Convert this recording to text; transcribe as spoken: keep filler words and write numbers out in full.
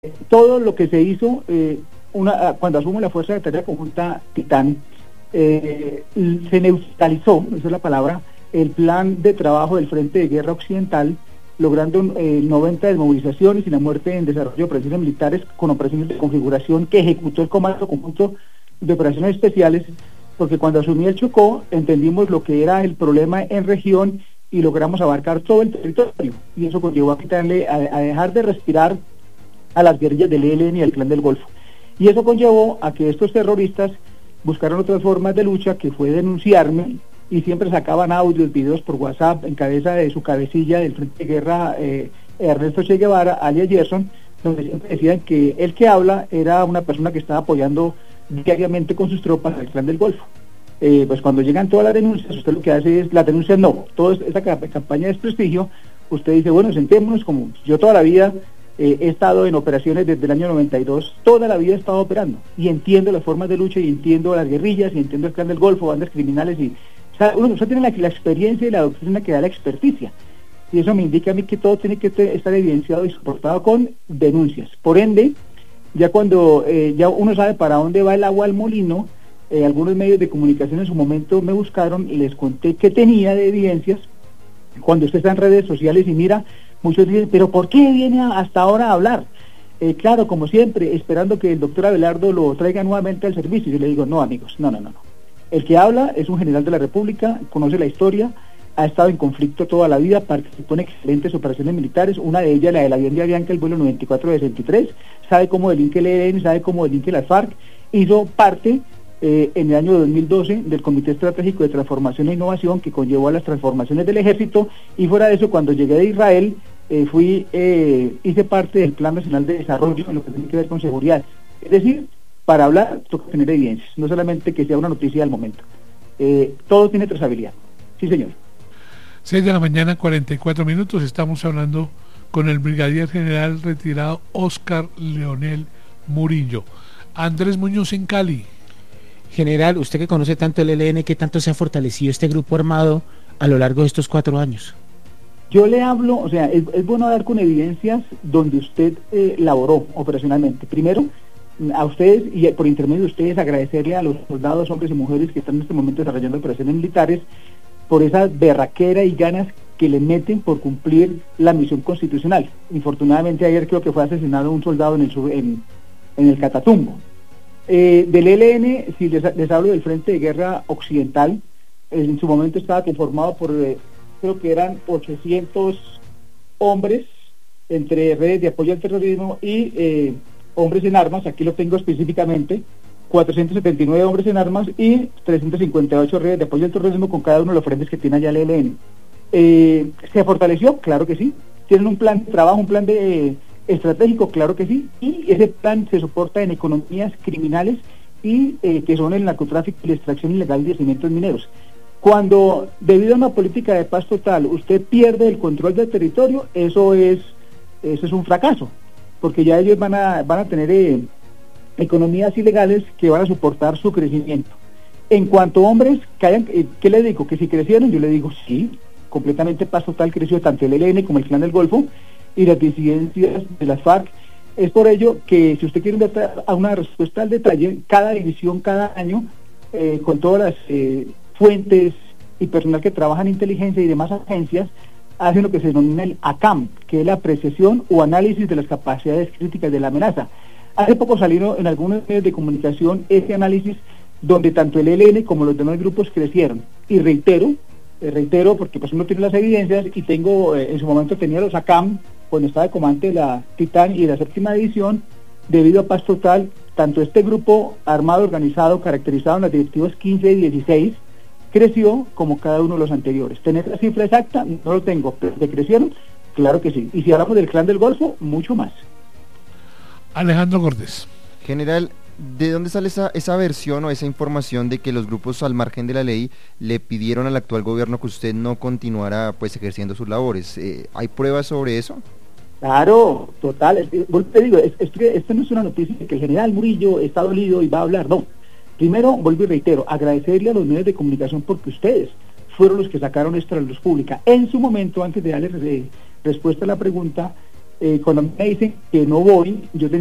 todo lo que se hizo eh, una, cuando asumo la Fuerza de Tarea Conjunta Titán, eh, se neutralizó, esa es la palabra, el plan de trabajo del Frente de Guerra Occidental, logrando eh, noventa desmovilizaciones y la muerte en desarrollo de operaciones militares con operaciones de configuración que ejecutó el Comando Conjunto de Operaciones Especiales, porque cuando asumí el Chocó entendimos lo que era el problema en región y logramos abarcar todo el territorio, y eso conllevó a quitarle, a, a dejar de respirar a las guerrillas del E L N y al Clan del Golfo. Y eso conllevó a que estos terroristas buscaron otras formas de lucha, que fue denunciarme, y siempre sacaban audios, videos por WhatsApp en cabeza de su cabecilla del Frente de Guerra, eh, Ernesto Che Guevara, alias Gerson, donde siempre decían que el que habla era una persona que estaba apoyando diariamente con sus tropas al Clan del Golfo. Eh, pues cuando llegan todas las denuncias, usted lo que hace es, las denuncias no, toda esa campaña de desprestigio, usted dice, bueno, sentémonos, como yo toda la vida eh, he estado en operaciones desde el año noventa y dos, toda la vida he estado operando, y entiendo las formas de lucha, y entiendo las guerrillas, y entiendo el Clan del Golfo, bandas criminales, y o sea, uno, uno tiene la, la experiencia y la doctrina que da la experticia, y eso me indica a mí que todo tiene que estar evidenciado y soportado con denuncias. Por ende, ya cuando eh, ya uno sabe para dónde va el agua al molino, eh, algunos medios de comunicación en su momento me buscaron y les conté que tenía de evidencias. Cuando usted está en redes sociales y mira, muchos dicen, pero ¿por qué viene a, hasta ahora a hablar? Eh, claro, como siempre, esperando que el doctor Abelardo lo traiga nuevamente al servicio. Yo le digo, no amigos, no, no, no, no. El que habla es un general de la República, conoce la historia, ha estado en conflicto toda la vida, participó en excelentes operaciones militares, una de ellas, la del avión de Avianca, el vuelo noventa y cuatro de sesenta y tres, sabe cómo delinque el E L N, sabe cómo delinque las FARC, hizo parte eh, en el año dos mil doce del Comité Estratégico de Transformación e Innovación que conllevó a las transformaciones del ejército, y fuera de eso, cuando llegué de Israel, eh, fui eh, hice parte del Plan Nacional de Desarrollo en lo que tiene que ver con seguridad. Es decir, para hablar toca tener evidencias, no solamente que sea una noticia al momento. Eh, todo tiene trazabilidad. Sí, señor. seis de la mañana, cuarenta y cuatro minutos, estamos hablando con el brigadier general retirado Óscar Leonel Murillo. Andrés Muñoz en Cali. General, usted que conoce tanto el E L N, ¿qué tanto se ha fortalecido este grupo armado a lo largo de estos cuatro años? Yo le hablo, o sea, es, es bueno dar con evidencias donde usted eh, laboró operacionalmente. Primero, a ustedes y por intermedio de ustedes agradecerle a los soldados, hombres y mujeres que están en este momento desarrollando operaciones militares por esa berraquera y ganas que le meten por cumplir la misión constitucional. Infortunadamente ayer creo que fue asesinado un soldado en el sur, en, en el Catatumbo. Eh, del E L N, si les, les hablo del Frente de Guerra Occidental, eh, en su momento estaba conformado por, eh, creo que eran ochocientos hombres, entre redes de apoyo al terrorismo y eh, hombres en armas, aquí lo tengo específicamente, cuatrocientos setenta y nueve hombres en armas y trescientas cincuenta y ocho redes de apoyo al terrorismo con cada uno de los frentes que tiene allá el E L N. Eh, ¿Se fortaleció? Claro que sí. ¿Tienen un plan de trabajo, un plan de eh, estratégico? Claro que sí. Y ese plan se soporta en economías criminales y eh, que son el narcotráfico y la extracción ilegal de yacimientos mineros. Cuando, debido a una política de paz total, usted pierde el control del territorio, eso es, eso es un fracaso, porque ya ellos van a, van a tener eh, economías ilegales que van a soportar su crecimiento. En cuanto a hombres, que hayan, eh, ¿qué le digo? Que si crecieron, yo le digo sí, completamente paz total, creció tanto el E L N como el Clan del Golfo y las disidencias de las FARC. Es por ello que si usted quiere dar a una respuesta al detalle, cada división, cada año, eh, con todas las eh, fuentes y personal que trabaja en inteligencia y demás agencias, hacen lo que se denomina el A C A M, que es la apreciación o análisis de las capacidades críticas de la amenaza. Hace poco salieron en algunos medios de comunicación ese análisis donde tanto el E L N como los demás grupos crecieron. Y reitero, eh, reitero porque pues uno tiene las evidencias y tengo, eh, en su momento tenía los A C A M, cuando estaba de comandante de la Titán y de la séptima división, debido a paz total, tanto este grupo armado organizado, caracterizado en las directivas quince y dieciséis, creció como cada uno de los anteriores. ¿Tener la cifra exacta? No lo tengo, pero ¿que crecieron? Claro que sí. Y si hablamos del Clan del Golfo, mucho más. Alejandro Cortés. General, ¿de dónde sale esa, esa versión o esa información de que los grupos al margen de la ley le pidieron al actual gobierno que usted no continuara pues ejerciendo sus labores? Eh, ¿Hay pruebas sobre eso? Claro, total. Es, te digo, es, es que esto no es una noticia de que el general Murillo está dolido y va a hablar, no. Primero, vuelvo y reitero, agradecerle a los medios de comunicación porque ustedes fueron los que sacaron esto a la luz pública. En su momento, antes de darle eh, respuesta a la pregunta, Eh, cuando me dicen que no voy, yo